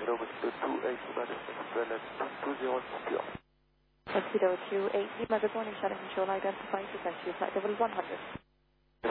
kilometer 28 Lima, 20 Tuxedo 280, Lima, good morning, Shannon Control, identify to test you, flight level 100.